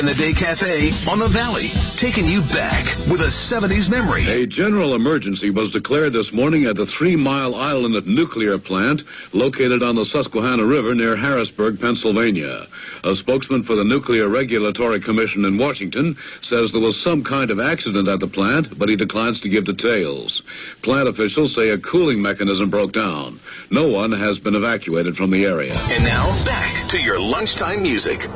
In the Day Cafe on the Valley, taking you back with a 70s memory. A general emergency was declared this morning at the 3 Mile Island nuclear plant located on the Susquehanna River near Harrisburg, Pennsylvania. A spokesman for the Nuclear Regulatory Commission in Washington says there was some kind of accident at the plant, but he declines to give details. Plant officials say a cooling mechanism broke down. No one has been evacuated from the area. And now, back to your lunchtime music.